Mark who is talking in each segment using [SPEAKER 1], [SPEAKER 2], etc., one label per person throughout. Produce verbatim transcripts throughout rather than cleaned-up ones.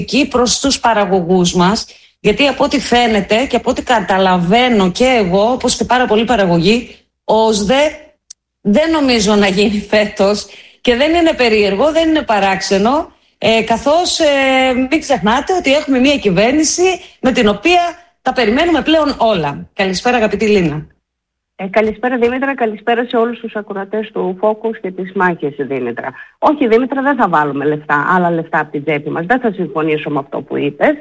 [SPEAKER 1] προς τους παραγωγούς μας, γιατί από ό,τι φαίνεται και από ό,τι καταλαβαίνω και εγώ, όπως και πάρα πολλοί παραγωγοί, ο ΟΣΔΕ δεν νομίζω να γίνει φέτος και δεν είναι περίεργο, δεν είναι παράξενο, ε, καθώς ε, μην ξεχνάτε ότι έχουμε μια κυβέρνηση με την οποία τα περιμένουμε πλέον όλα. Καλησπέρα αγαπητή Λίνα.
[SPEAKER 2] Ε, καλησπέρα Δήμητρα, καλησπέρα σε όλους τους ακροατές του Focus και τις μάχες Δήμητρα. Όχι Δήμητρα, δεν θα βάλουμε λεφτά, άλλα λεφτά από την τσέπη μας, δεν θα συμφωνήσω με αυτό που είπες.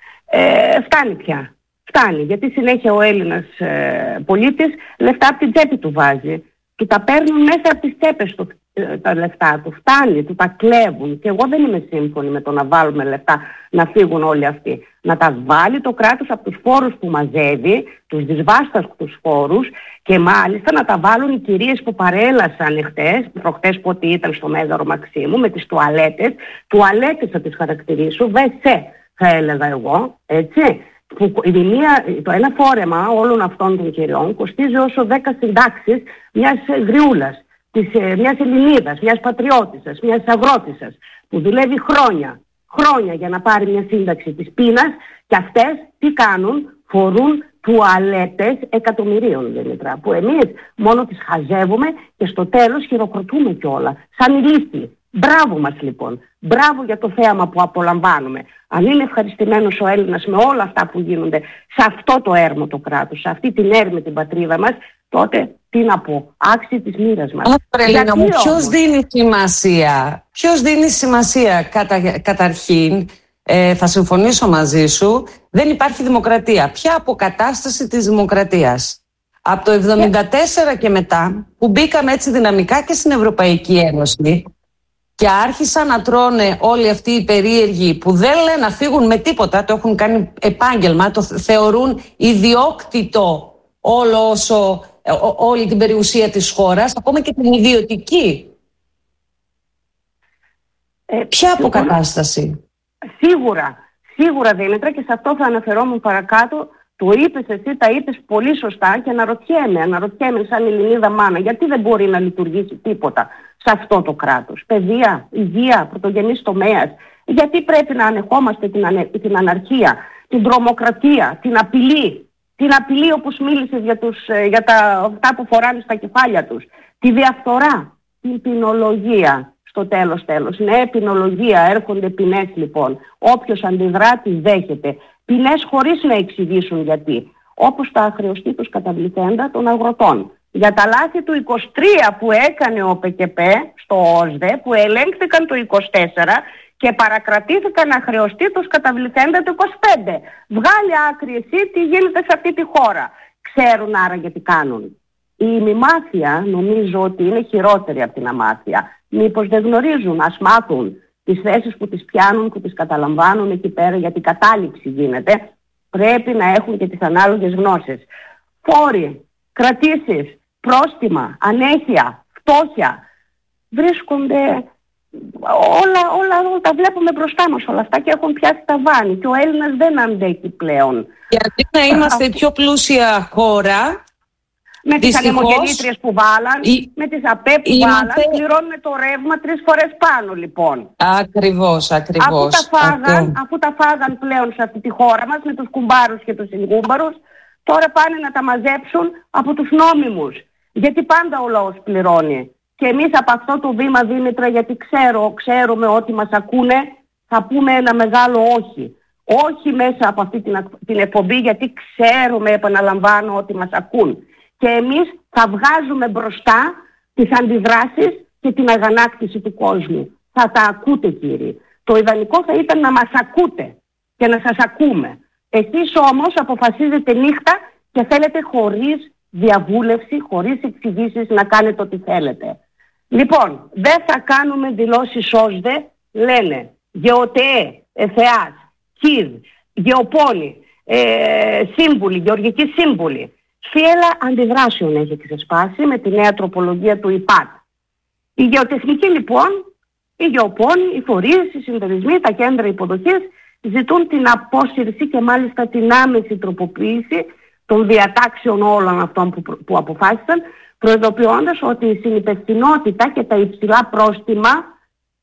[SPEAKER 2] Ε, φτάνει πια, φτάνει, γιατί συνέχεια ο Έλληνας ε, πολίτης λεφτά από την τσέπη του βάζει. Του τα παίρνουν μέσα από τις τσέπες του ε, τα λεφτά του, φτάνει, του τα κλέβουν και εγώ δεν είμαι σύμφωνη με το να βάλουμε λεφτά να φύγουν όλοι αυτοί. Να τα βάλει το κράτος από τους φόρους που μαζεύει, τους δυσβάσταχτους φόρους και μάλιστα να τα βάλουν οι κυρίες που παρέλασαν εχθές, προχτές που ότι ήταν στο Μέγαρο Μαξίμου με τις τουαλέτες, τουαλέτες θα τις χαρακτηρίσω, βεσέ θα έλεγα εγώ, έτσι. Που η μία, το ένα φόρεμα όλων αυτών των κυριών κοστίζει όσο δέκα συντάξεις μιας γριούλας, της, μιας Ελληνίδας, μιας πατριώτισσας, μιας αγρότισσας που δουλεύει χρόνια, χρόνια για να πάρει μια σύνταξη της πείνας και αυτές τι κάνουν, φορούν τουαλέτες εκατομμυρίων Δήμητρα, που εμείς μόνο τις χαζεύουμε και στο τέλος χειροκροτούμε κιόλα, σαν ηλίθιοι. Μπράβο μας λοιπόν, μπράβο για το θέαμα που απολαμβάνουμε. Αν είναι ευχαριστημένος ο Έλληνας με όλα αυτά που γίνονται σε αυτό το έρμο το κράτος, σε αυτή την έρμη την πατρίδα μας, τότε τι να πω, άξιοι της μοίρας μας.
[SPEAKER 1] Πρελίνα μου, ποιος δίνει σημασία, ποιος δίνει σημασία κατα, καταρχήν, ε, θα συμφωνήσω μαζί σου, δεν υπάρχει δημοκρατία. Ποια αποκατάσταση της δημοκρατίας? Από το εβδομήντα τέσσερα και μετά που μπήκαμε έτσι δυναμικά και στην Ευρωπαϊκή Ένωση και άρχισαν να τρώνε όλοι αυτοί οι περίεργοι που δεν λένε να φύγουν με τίποτα, το έχουν κάνει επάγγελμα, το θεωρούν ιδιόκτητο όλο όσο, ό, όλη την περιουσία της χώρας, ακόμα και την ιδιωτική. Ε, Ποια αποκατάσταση?
[SPEAKER 2] Σίγουρα, σίγουρα Δήμητρα, και σε αυτό θα αναφερόμουν παρακάτω. Το είπες εσύ, τα είπες πολύ σωστά και αναρωτιέμαι, αναρωτιέμαι σαν Ελληνίδα μάνα, γιατί δεν μπορεί να λειτουργήσει τίποτα σε αυτό το κράτος? Παιδεία, υγεία, πρωτογενής τομέας. Γιατί πρέπει να ανεχόμαστε την, ανε, την αναρχία, την τρομοκρατία, την απειλή, την απειλή όπως μίλησες για, τους, για τα, αυτά που φοράνε στα κεφάλια τους, τη διαφθορά, την ποινολογία. Στο τέλος τέλος. Ναι, ποινολογία, έρχονται ποινές λοιπόν. Όποιος αντιδρά τις δέχεται. Ποινές χωρίς να εξηγήσουν γιατί. Όπως τα αχρεωστήτως καταβληθέντα των αγροτών. Για τα λάθη του είκοσι τρία που έκανε ο ΠΚΠ στο ΟΣΔΕ, που ελέγχθηκαν το είκοσι τέσσερα και παρακρατήθηκαν αχρεωστήτως καταβληθέντα το είκοσι πέντε. Βγάλε άκρη εσύ τι γίνεται σε αυτή τη χώρα. Ξέρουν άρα γιατί κάνουν. Η ημιμάθεια νομίζω ότι είναι χειρότερη από την αμάθεια. Μήπως δεν γνωρίζουν, ας μάθουν τις θέσεις που τις πιάνουν, που τις καταλαμβάνουν εκεί πέρα, γιατί κατάληψη γίνεται. Πρέπει να έχουν και τις ανάλογες γνώσεις. Φόροι, κρατήσεις, πρόστιμα, ανέχεια, φτώχεια, βρίσκονται όλα, όλα, όλα τα βλέπουμε μπροστά μας όλα αυτά και έχουν πιάσει τα βάνη και ο Έλληνας δεν αντέχει πλέον.
[SPEAKER 1] Γιατί να είμαστε η πιο πλούσια χώρα,
[SPEAKER 2] με τις ανεμογεννήτριες που βάλαν, η... με τις ΑΠΕ που είμαστε... βάλαν, πληρώνουμε το ρεύμα τρεις φορές πάνω λοιπόν.
[SPEAKER 1] Ακριβώς, ακριβώς.
[SPEAKER 2] Αφού τα, φάγαν, αφού τα φάγαν πλέον σε αυτή τη χώρα μας με τους κουμπάρους και τους συγκούμπαρους, τώρα πάνε να τα μαζέψουν από τους νόμιμους. Γιατί πάντα ο λαός πληρώνει. Και εμείς από αυτό το βήμα, Δήμητρα, γιατί ξέρω, ξέρουμε ότι μας ακούνε, θα πούμε ένα μεγάλο όχι. Όχι μέσα από αυτή την, την εκπομπή, γιατί ξέρουμε, επαναλαμβάνω, ότι μας ακούν. Και εμείς θα βγάζουμε μπροστά τις αντιδράσεις και την αγανάκτηση του κόσμου. Θα τα ακούτε κύριοι. Το ιδανικό θα ήταν να μας ακούτε και να σας ακούμε. Εσείς όμως αποφασίζετε νύχτα και θέλετε χωρίς διαβούλευση, χωρίς εξηγήσεις να κάνετε ό,τι θέλετε. Λοιπόν, δεν θα κάνουμε δηλώσεις ΟΣΔΕ, λένε ΓΕΟΤΕΕ, ΕΘΕΑΣ, ΚΙΔ, Γεωπόλη, ε, σύμβουλοι, γεωργικοί σύμβουλοι. Φύελα αντιδράσεων έχει ξεσπάσει με τη νέα τροπολογία του ΙΠΑΤ. Η γεωτεχνική λοιπόν, οι γεωπόνοι, οι φορείς, οι συνεταιρισμοί, τα κέντρα υποδοχής ζητούν την απόσυρση και μάλιστα την άμεση τροποποίηση των διατάξεων όλων αυτών που, που αποφάσισαν, προειδοποιώντας ότι η συνυπευθυνότητα και τα υψηλά πρόστιμα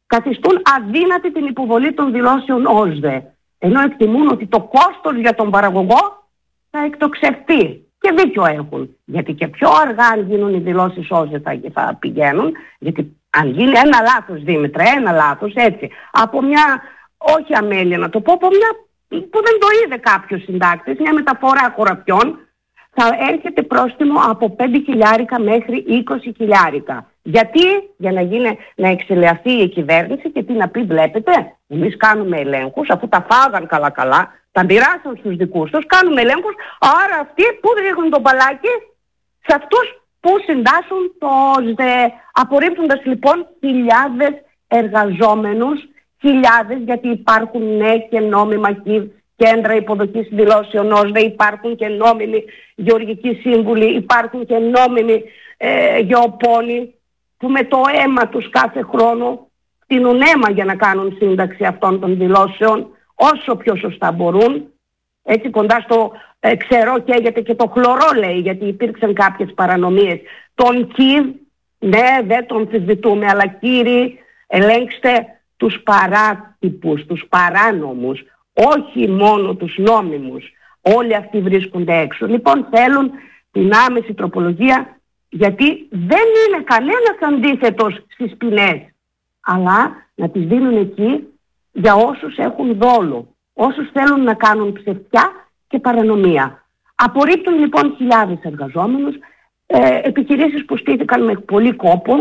[SPEAKER 2] καθιστούν αδύνατη την υποβολή των δηλώσεων ΩΣΔΕ, ενώ εκτιμούν ότι το κόστος για τον παραγωγό θα εκτοξευτεί. Και δίκιο έχουν, γιατί και πιο αργά αν γίνουν οι δηλώσεις ΩΣΔΕ θα, θα πηγαίνουν, γιατί αν γίνει ένα λάθος, Δήμητρα, ένα λάθος, έτσι, από μια, όχι αμέλεια να το πω, από μια που δεν το είδε κάποιος συντάκτης, μια μεταφορά χωραφιών, θα έρχεται πρόστιμο από πέντε χιλιάρικα μέχρι είκοσι χιλιάρικα. Γιατί? Για να, γίνει, να εξελιχθεί η κυβέρνηση και τι να πει, βλέπετε, εμείς κάνουμε ελέγχους, αφού τα φάγαν καλά-καλά, τα μοιράσαν στους δικούς τους, κάνουμε ελέγχους, άρα αυτοί που ρίχνουν τον μπαλάκι σε αυτούς που συντάσσουν το ΩΣΔΕ, απορρίπτοντας λοιπόν χιλιάδες εργαζόμενους, χιλιάδες, γιατί υπάρχουν ναι και νόμιμα κέντρα υποδοχής δηλώσεων ΩΣΔΕ, υπάρχουν και νόμιμοι γεωργικοί σύμβουλοι, υπάρχουν και νόμιμοι ε, γεωπόνοι που με το αίμα τους κάθε χρόνο φτύνουν αίμα για να κάνουν σύνταξη αυτών των δηλώσεων όσο πιο σωστά μπορούν. Έτσι κοντά στο ε, ξερό καίγεται και το χλωρό, λέει, γιατί υπήρξαν κάποιες παρανομίες. Τον ΚΙΒ, ναι, δεν τον αμφισβητούμε, αλλά κύριοι, ελέγξτε τους παράτυπους, τους παράνομους, όχι μόνο τους νόμιμους. Όλοι αυτοί βρίσκονται έξω. Λοιπόν, θέλουν την άμεση τροπολογία, γιατί δεν είναι κανένας αντίθετος στις ποινές, αλλά να τις δίνουν εκεί για όσους έχουν δόλο, όσους θέλουν να κάνουν ψευτιά και παρανομία. Απορρίπτουν λοιπόν χιλιάδες εργαζόμενους, ε, επιχειρήσεις που στήθηκαν με πολύ κόπο,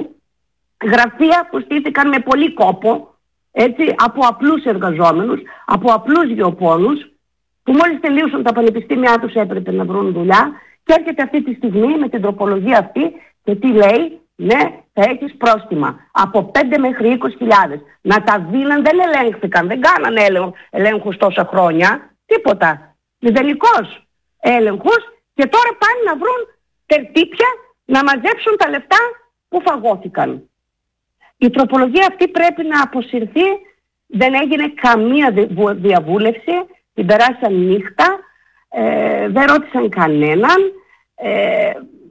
[SPEAKER 2] γραφεία που στήθηκαν με πολύ κόπο, έτσι, από απλούς εργαζόμενους, από απλούς γεωπόνους, που μόλις τελείωσαν τα πανεπιστήμια τους έπρεπε να βρουν δουλειά, και έρχεται αυτή τη στιγμή με την τροπολογία αυτή και τι λέει? Ναι, θα έχεις πρόστιμα από πέντε μέχρι είκοσι χιλιάδες. Να τα δίναν, δεν ελέγχθηκαν, δεν κάνανε ελέγχους τόσα χρόνια, τίποτα. Μηδενικός έλεγχος, και τώρα πάνε να βρουν τερτύπια να μαζέψουν τα λεφτά που φαγώθηκαν. Η τροπολογία αυτή πρέπει να αποσυρθεί, δεν έγινε καμία διαβούλευση, την περάσαν νύχτα, ε, δεν ρώτησαν κανέναν, ε,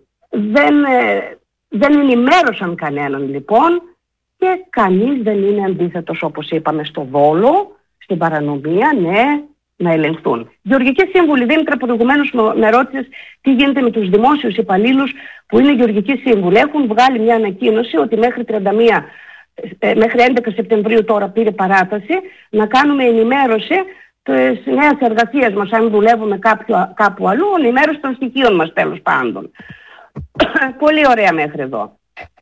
[SPEAKER 2] δεν, ε, δεν ενημέρωσαν κανέναν λοιπόν, και κανείς δεν είναι αντίθετος, όπως είπαμε, στο δόλο, στην παρανομία, ναι, να ελεγχθούν. Γεωργικοί σύμβουλοι, Δήμητρα, προηγουμένως με ρώτησες τι γίνεται με τους δημόσιους υπαλλήλους που είναι γεωργικοί σύμβουλοι. Έχουν βγάλει μια ανακοίνωση ότι μέχρι τριάντα μία, μέχρι έντεκα Σεπτεμβρίου τώρα πήρε παράταση, να κάνουμε ενημέρωση της νέας εργασίας μας, αν δουλεύουμε κάποιο, κάπου αλλού, ενημέρωση των στοιχείων μας, τέλος πάντων. Πολύ ωραία μέχρι εδώ.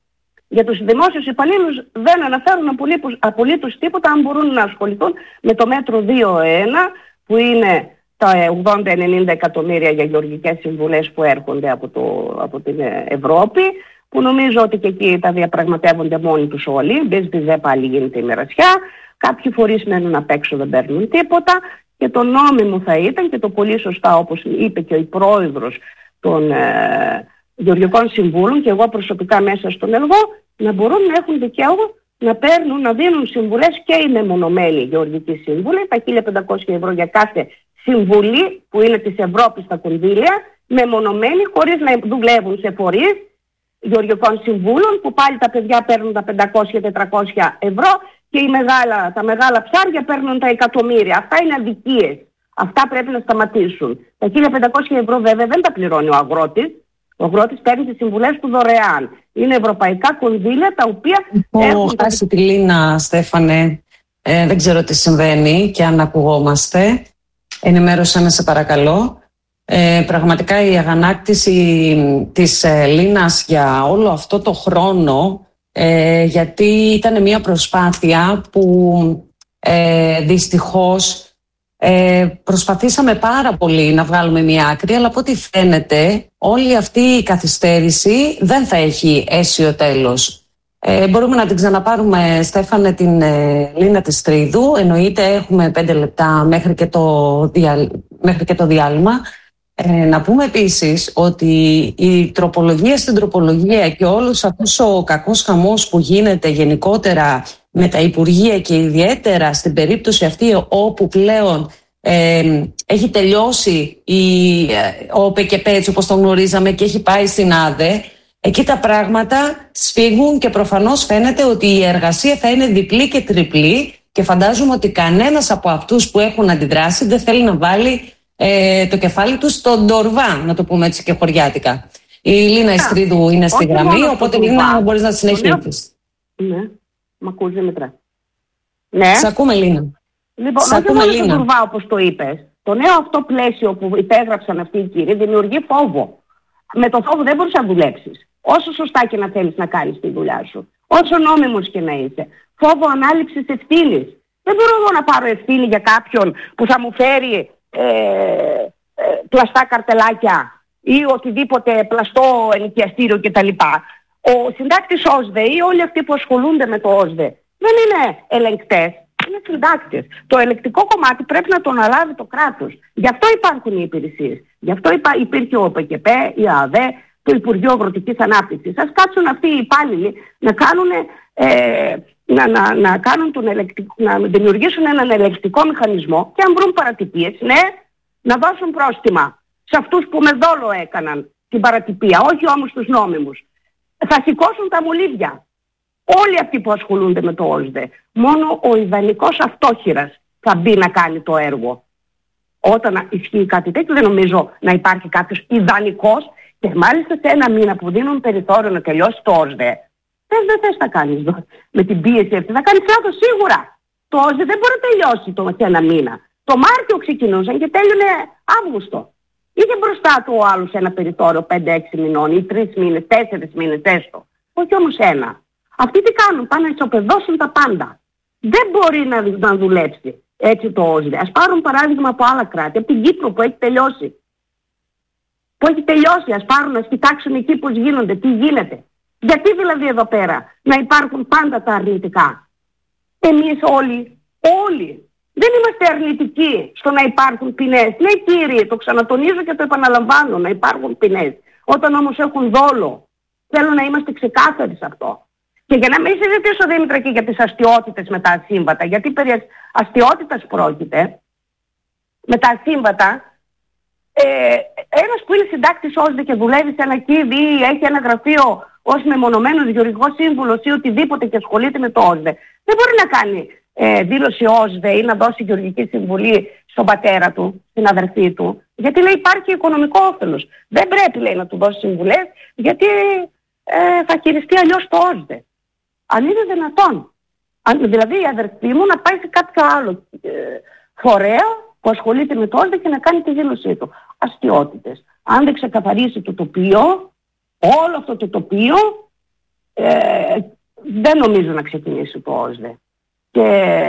[SPEAKER 2] Για τους δημόσιους υπαλλήλους δεν αναφέρουν απολύτως τίποτα, αν μπορούν να ασχοληθούν με το μέτρο δύο ένα, που είναι τα ογδόντα ενενήντα εκατομμύρια για γεωργικές συμβουλές που έρχονται από, το, από την Ευρώπη, που νομίζω ότι και εκεί τα διαπραγματεύονται μόνοι τους όλοι. Μπες μπιζέ πάλι γίνεται η μοιρασιά. Κάποιοι φορείς μένουν απ' έξω, δεν παίρνουν τίποτα. Και το νόμιμο θα ήταν, και το πολύ σωστά, όπως είπε και ο πρόεδρος των ε, γεωργικών συμβούλων, και εγώ προσωπικά μέσα στον ΕΛΓΟ, να μπορούν να έχουν δικαίωμα να παίρνουν, να δίνουν συμβουλές και οι μεμονωμένοι γεωργικοί σύμβουλοι, τα χίλια πεντακόσια ευρώ για κάθε συμβουλή που είναι της Ευρώπης τα κονδύλια, μεμονωμένοι, χωρίς να δουλεύουν σε φορείς γεωργικών συμβούλων, που πάλι τα παιδιά παίρνουν τα πεντακόσια με τετρακόσια ευρώ και οι μεγάλα, τα μεγάλα ψάρια παίρνουν τα εκατομμύρια. Αυτά είναι αδικίες. Αυτά πρέπει να σταματήσουν. Τα χίλια πεντακόσια ευρώ βέβαια δεν τα πληρώνει ο αγρότης. Ο αγρότης παίρνει τις συμβουλές του δωρεάν. Είναι ευρωπαϊκά κονδύλια τα οποία
[SPEAKER 1] έχουν... χάσει τη Λίνα, Στέφανε. Ε, δεν ξέρω τι συμβαίνει και αν ακουγόμαστε. Ενημέρωσέ με, σε παρακαλώ. Ε, πραγματικά η αγανάκτηση της ε, Λίνας για όλο αυτό το χρόνο, ε, γιατί ήταν μια προσπάθεια που ε, δυστυχώς ε, προσπαθήσαμε πάρα πολύ να βγάλουμε μια άκρη, αλλά από ό,τι φαίνεται όλη αυτή η καθυστέρηση δεν θα έχει αίσιο τέλος. Ε, μπορούμε να την ξαναπάρουμε, Στέφανε, την ε, Λίνα της Τρίδου. Εννοείται έχουμε πέντε λεπτά μέχρι και το, δια, μέχρι και το διάλειμμα. Ε, να πούμε επίσης ότι η τροπολογία στην τροπολογία και όλος αυτός ο κακός χαμός που γίνεται γενικότερα με τα Υπουργεία, και ιδιαίτερα στην περίπτωση αυτή όπου πλέον ε, έχει τελειώσει η, ο ΠΚΠ, όπως το γνωρίζαμε, και έχει πάει στην ΑΔΕ, εκεί τα πράγματα σφίγγουν και προφανώς φαίνεται ότι η εργασία θα είναι διπλή και τριπλή και φαντάζομαι ότι κανένας από αυτούς που έχουν αντιδράσει δεν θέλει να βάλει ε, το κεφάλι του στον τορβά, να το πούμε έτσι και χωριάτικα. Η Λίνα Ιστρίδου είναι στη γραμμή, οπότε Λίνα μπορείς να συνεχίσεις.
[SPEAKER 2] Ναι, μ' ακούς Δήμητρα? Ναι.
[SPEAKER 1] Σ' ακούμε Λίνα.
[SPEAKER 2] Λοιπόν,
[SPEAKER 1] Σ'
[SPEAKER 2] όχι
[SPEAKER 1] ακούμε,
[SPEAKER 2] μόνο
[SPEAKER 1] Λίνα.
[SPEAKER 2] στον τορβά όπως το είπες. Το νέο αυτό πλαίσιο που υπέγραψαν αυτοί οι κύριοι δημιουργεί φόβο. Με το φόβο δεν μπορείς να δουλέψεις. Όσο σωστά και να θέλεις να κάνεις τη δουλειά σου. Όσο νόμιμος και να είσαι. Φόβο ανάληψης ευθύνης. Δεν μπορώ εγώ να πάρω ευθύνη για κάποιον που θα μου φέρει ε, ε, πλαστά καρτελάκια ή οτιδήποτε πλαστό ενοικιαστήριο κτλ. Ο συντάκτης ΟΣΔΕ ή όλοι αυτοί που ασχολούνται με το ΟΣΔΕ δεν είναι ελεγκτές, είναι συντάκτες. Το ελεκτικό κομμάτι πρέπει να το αναλάβει το κράτος. Γι' αυτό υπάρχουν οι υπηρεσίες. Γι' αυτό υπήρχε ο ΠΚΠ, η ΑΔΕ, το Υπουργείο Αγροτικής Ανάπτυξης. Ας κάτσουν αυτοί οι υπάλληλοι να κάνουν, ε, να, να, να, κάνουν τον ελεκτικό, να δημιουργήσουν έναν ελεκτικό μηχανισμό και αν βρουν παρατυπίες, ναι, να δώσουν πρόστιμα σε αυτούς που με δόλο έκαναν την παρατυπία, όχι όμως τους νόμιμους. Θα σηκώσουν τα μολύβια. Όλοι αυτοί που ασχολούνται με το ΟΣΔΕ. Μόνο ο ιδανικός αυτόχειρας θα μπει να κάνει το έργο. Όταν ισχύει κάτι τέτοιο, δεν νομίζω να υπάρχει κάποιος ιδανικός και μάλιστα σε ένα μήνα που δίνουν περιθώριο να τελειώσει το ΟΣΔΕ. Θες δεν θες να κάνεις με την πίεση αυτή. Θα κάνεις λάθος σίγουρα. Το ΟΣΔΕ δεν μπορεί να τελειώσει το σε ένα μήνα. Το Μάρτιο ξεκινούσαν και τέλειωνε Αύγουστο. Είχε μπροστά του ο άλλος ένα περιθώριο πέντε έξι μηνών ή τρεις μήνες, τέσσερις μήνες έστω. Όχι όμως ένα. Αυτοί τι κάνουν, πάνε να ισοπεδώσουν τα πάντα. Δεν μπορεί να, να δουλέψει έτσι το ΟΣΔΕ. Ας πάρουν παράδειγμα από άλλα κράτη, από την Κύπρο που έχει τελειώσει. Που έχει τελειώσει, ας πάρουν να κοιτάξουν εκεί πώς γίνονται, τι γίνεται. Γιατί δηλαδή εδώ πέρα να υπάρχουν πάντα τα αρνητικά. Εμείς όλοι, όλοι, δεν είμαστε αρνητικοί στο να υπάρχουν ποινές. Ναι κύριε, το ξανατονίζω και το επαναλαμβάνω, να υπάρχουν ποινές. Όταν όμως έχουν δόλο, θέλω να είμαστε ξεκάθαροι σε αυτό. Και για να μην συζητήσω Δήμητρα και για τις αστιότητες με τα ασύμβατα, γιατί περί αστιότητας πρόκειται, με τα ασύμβατα, ε, ένας που είναι συντάκτης ΟΣΔΕ και δουλεύει σε ένα κήδι ή έχει ένα γραφείο ως μεμονωμένος γεωργικός σύμβουλος ή οτιδήποτε και ασχολείται με το ΟΣΔΕ, δεν μπορεί να κάνει ε, δήλωση ΟΣΔΕ ή να δώσει γεωργική συμβουλή στον πατέρα του, στην αδερφή του, γιατί λέει υπάρχει οικονομικό όφελος. Δεν πρέπει λέει να του δώσει συμβουλές, γιατί ε, θα χειριστεί αλλιώς το ΟΣΔΕ. Αν είναι δυνατόν. Αν, δηλαδή η αδερφή μου να πάει σε κάποιο άλλο ε, φορέα που ασχολείται με το ΟΣΔΕ και να κάνει τη δήλωσή του. Αστιότητες. Αν δεν ξεκαθαρίσει το τοπίο, όλο αυτό το τοπίο, ε, δεν νομίζω να ξεκινήσει το ΟΣΔΕ. Και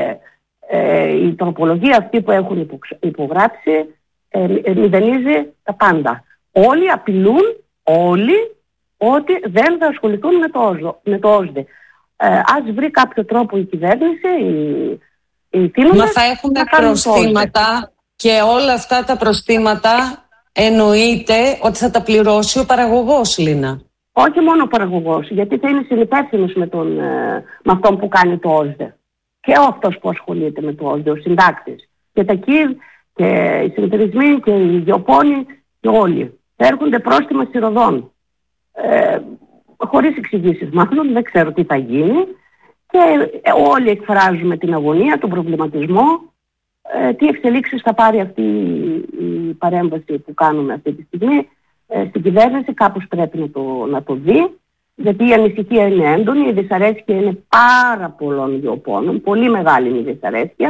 [SPEAKER 2] ε, η τροπολογία αυτή που έχουν υπογράψει ε, μηδενίζει τα πάντα. Όλοι απειλούν, όλοι, ότι δεν θα ασχοληθούν με το, με το ΟΣΔΕ. Ε, ας βρει κάποιο τρόπο η κυβέρνηση, η, η θύμωνα,
[SPEAKER 1] Μα θα έχουν προστήματα και όλα αυτά τα προστήματα εννοείται ότι θα τα πληρώσει ο παραγωγός, Λίνα. Όχι
[SPEAKER 2] μόνο ο παραγωγός, γιατί θα είναι συνυπεύθυνος με, τον, με αυτόν που κάνει το ΟΣΔΕ. Και αυτός που ασχολείται με το ΟΣΔΕ, ο συντάκτης. Και τα ΚΙΒ και οι συνεταιρισμοί και οι γεωπόνοι και όλοι. Θα έρχονται πρόστιμα σειρωδών. Ε, χωρίς εξηγήσεις μάλλον, δεν ξέρω τι θα γίνει. Και όλοι εκφράζουμε την αγωνία, τον προβληματισμό. Ε, τι εξελίξεις θα πάρει αυτή η παρέμβαση που κάνουμε αυτή τη στιγμή ε, στην κυβέρνηση, κάπως πρέπει να το, να το δει, γιατί η ανησυχία είναι έντονη, η δυσαρέσκεια είναι πάρα πολλών γεωπόνων, πολύ μεγάλη είναι η δυσαρέσκεια,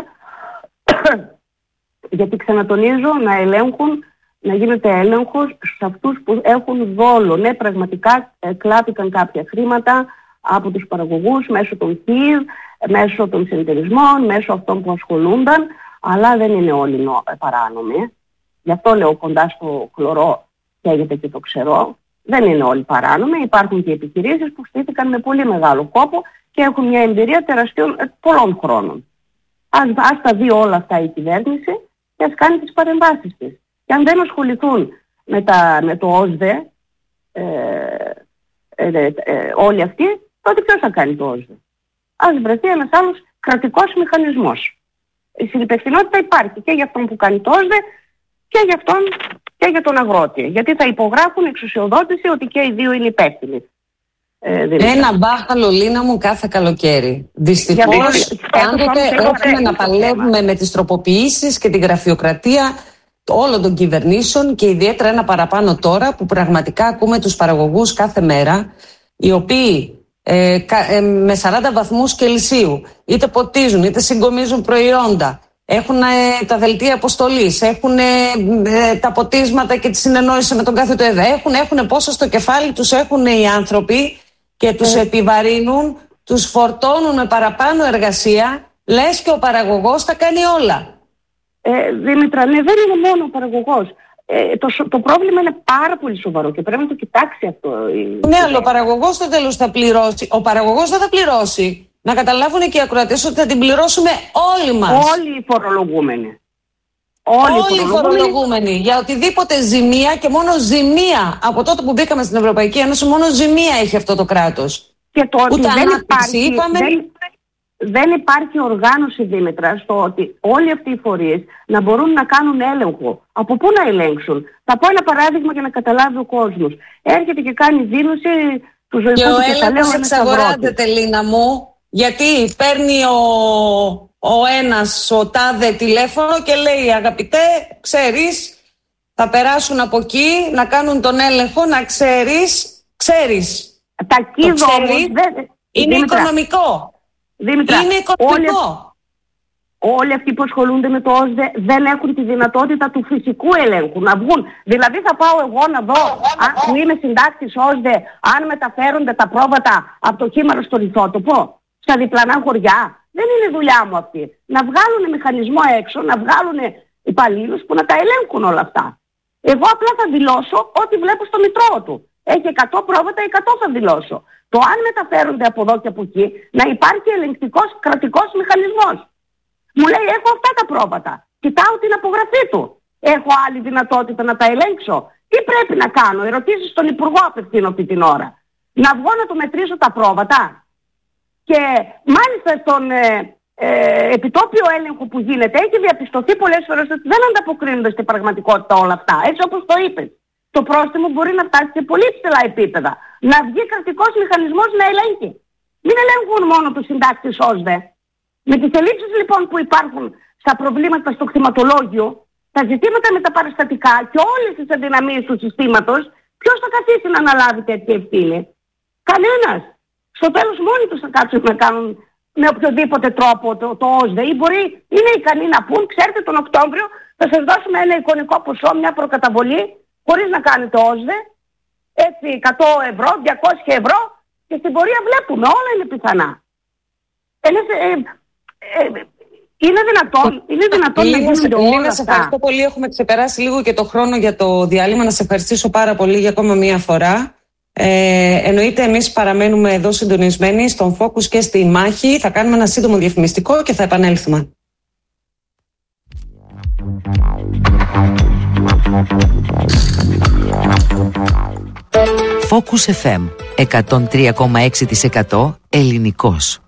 [SPEAKER 2] γιατί ξανατονίζω να ελέγχουν, να γίνεται έλεγχος σε αυτούς που έχουν δόλο. Ναι, πραγματικά ε, κλάπηκαν κάποια χρήματα από τους παραγωγούς μέσω των ΚΙΒ, μέσω των συνεταιρισμών, μέσω αυτών που ασχολούνταν, αλλά δεν είναι όλοι νο, παράνομοι. Γι' αυτό λέω κοντά στο χλωρό καίγεται και το ξερό. Δεν είναι όλοι παράνομοι. Υπάρχουν και επιχειρήσεις που στήθηκαν με πολύ μεγάλο κόπο και έχουν μια εμπειρία τεραστίων πολλών χρόνων. Ας, ας τα δει όλα αυτά η κυβέρνηση και ας κάνει τις παρεμβάσεις της. Και αν δεν ασχοληθούν με, τα, με το ΟΣΔΕ ε, ε, ε, ε, όλοι αυτοί, τότε ποιος θα κάνει το ΟΣΔΕ? Ας βρεθεί ένας άλλος κρατικός μηχανισμός. Η συνυπευθυνότητα υπάρχει και για αυτόν που κάνει το ΟΣΔΕ και για αυτόν και για τον αγρότη. Γιατί θα υπογράφουν εξουσιοδότηση ότι και οι δύο είναι υπεύθυνοι.
[SPEAKER 1] Ένα μπάχαλο, Λίνα μου, κάθε καλοκαίρι. Δυστυχώς, πάντοτε έχουμε να παλεύουμε με τις τροποποιήσεις και την γραφειοκρατία όλων των κυβερνήσεων και ιδιαίτερα ένα παραπάνω τώρα που πραγματικά ακούμε τους παραγωγούς κάθε μέρα, οι οποίοι ε, ε, με σαράντα βαθμούς Κελσίου είτε ποτίζουν είτε συγκομίζουν προϊόντα, έχουν ε, τα δελτία αποστολής, έχουν ε, ε, τα ποτίσματα και τη συνεννόηση με τον κάθε το ΕΔΕ, έχουν, έχουν πόσο στο κεφάλι τους έχουν οι άνθρωποι και τους ε. επιβαρύνουν, τους φορτώνουν με παραπάνω εργασία, λες και ο παραγωγός τα κάνει όλα.
[SPEAKER 2] Ε, Δήμητρα, ναι, δεν είναι μόνο ο παραγωγός. Ε, το, το πρόβλημα είναι πάρα πολύ σοβαρό και πρέπει να το κοιτάξει αυτό.
[SPEAKER 1] Ναι, αλλά ο παραγωγός στο τέλος θα πληρώσει. Ο παραγωγός δεν θα πληρώσει. Να καταλάβουν και οι ακροατές ότι θα την πληρώσουμε όλοι μας.
[SPEAKER 2] Όλοι οι φορολογούμενοι.
[SPEAKER 1] Όλοι, όλοι οι φορολογούμενοι. Για οτιδήποτε ζημία και μόνο ζημία. Από τότε που μπήκαμε στην Ευρωπαϊκή Ένωση, μόνο ζημία έχει αυτό το κράτος.
[SPEAKER 2] Και το ότι
[SPEAKER 1] Ούτε
[SPEAKER 2] δεν υπάρχει,
[SPEAKER 1] είπαμε...
[SPEAKER 2] δεν, δεν υπάρχει οργάνωση, Δήμητρα, στο ότι όλοι αυτοί οι φορείς να μπορούν να κάνουν έλεγχο. Από πού να ελέγξουν? Θα πω ένα παράδειγμα για να καταλάβει ο κόσμος. Έρχεται και κάνει δήλωση του ζωικού του κεφαλαίου.
[SPEAKER 1] Και ο έλεγχος εξαγοράζεται, Λίνα μου, γιατί παίρνει ο, ο ένας ο τάδε τηλέφωνο και λέει αγαπητέ, ξέρεις, θα περάσουν από εκεί να κάνουν τον έλεγχο, να ξέρεις, ξέρεις.
[SPEAKER 2] Τα κύδο όμως
[SPEAKER 1] δεν... είναι Δήμητρα. Οικονομικό.
[SPEAKER 2] Δήμητρα,
[SPEAKER 1] είναι οικονομικό.
[SPEAKER 2] Όλοι, όλοι αυτοί που ασχολούνται με το ΟΣΔΕ δεν έχουν τη δυνατότητα του φυσικού ελέγχου να βγουν. Δηλαδή θα πάω εγώ να δω, αν, που είμαι συντάκτης ΟΣΔΕ, αν μεταφέρονται τα πρόβατα από το Κίμαρο στο Λιθότοπο, στα διπλανά χωριά. Δεν είναι δουλειά μου αυτή. Να βγάλουν μηχανισμό έξω, να βγάλουν υπαλλήλους που να τα ελέγχουν όλα αυτά. Εγώ απλά θα δηλώσω ό,τι βλέπω στο μητρό του. Έχει εκατό πρόβατα, εκατό θα δηλώσω. Το αν μεταφέρονται από εδώ και από εκεί, να υπάρχει ελεγκτικός κρατικός μηχανισμός. Μου λέει έχω αυτά τα πρόβατα. Κοιτάω την απογραφή του. Έχω άλλη δυνατότητα να τα ελέγξω? Τι πρέπει να κάνω? Ερωτήσεις στον Υπουργό απευθύνω αυτή την ώρα. Να βγω να του μετρήσω τα πρόβατα? Και μάλιστα στον ε, ε, επιτόπιο έλεγχο που γίνεται έχει διαπιστωθεί πολλές φορές ότι δεν ανταποκρίνονται στην πραγματικότητα όλα αυτά. Έτσι όπως το είπες. Το πρόστιμο μπορεί να φτάσει σε πολύ ψηλά επίπεδα. Να βγει κρατικός μηχανισμός να ελέγχει. Μην ελέγχουν μόνο τους συντάκτες ΟΣΔΕ. Με τις ελλείψεις λοιπόν που υπάρχουν στα προβλήματα στο κτηματολόγιο, τα ζητήματα με τα παραστατικά και όλες τις αδυναμίες του συστήματος, ποιος θα καθίσει να αναλάβει τέτοια ευθύνη? Κανένας. Στο τέλος μόνοι τους θα κάτσουν να κάνουν με οποιοδήποτε τρόπο το, το ΟΣΔΕ, ή μπορεί, είναι ικανοί να πούν, ξέρετε τον Οκτώβριο θα σας δώσουμε ένα εικονικό ποσό, μια προκαταβολή, χωρίς να κάνετε ΟΣΔΕ, έτσι εκατό ευρώ, διακόσια ευρώ, και στην πορεία βλέπουμε, όλα είναι πιθανά. Ε, ε, ε, είναι δυνατόν, είναι δυνατόν να γίνονται όλα αυτά.
[SPEAKER 1] Σε ευχαριστώ πολύ, έχουμε ξεπεράσει λίγο και το χρόνο για το διάλειμμα. Να σε ευχαριστήσω πάρα πολύ για ακόμα μία φορά. Ε, εννοείται εμείς παραμένουμε εδώ συντονισμένοι στον Focus και στη μάχη. Θα κάνουμε ένα σύντομο διαφημιστικό και θα επανέλθουμε.
[SPEAKER 3] Focus εφ εμ εκατόν τρία κόμμα έξι τοις εκατό ελληνικός.